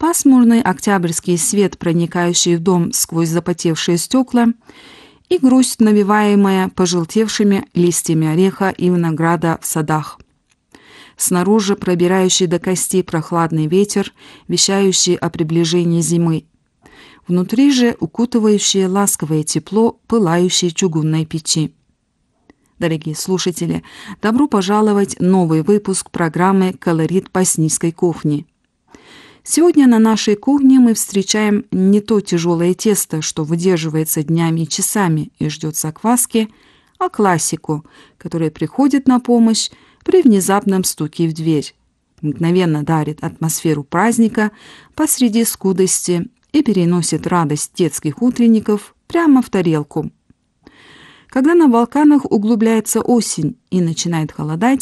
пасмурный октябрьский свет, проникающий в дом сквозь запотевшие стекла, и грусть, навеваемая пожелтевшими листьями ореха и винограда в садах. Снаружи пробирающий до костей прохладный ветер, вещающий о приближении зимы. Внутри же укутывающее ласковое тепло пылающей чугунной печи. Дорогие слушатели, добро пожаловать в новый выпуск программы «Колорит боснийской кухни». Сегодня на нашей кухне мы встречаем не то тяжелое тесто, что выдерживается днями и часами и ждет закваски, а классику, которая приходит на помощь при внезапном стуке в дверь, мгновенно дарит атмосферу праздника посреди скудости и переносит радость детских утренников прямо в тарелку. Когда на Балканах углубляется осень и начинает холодать,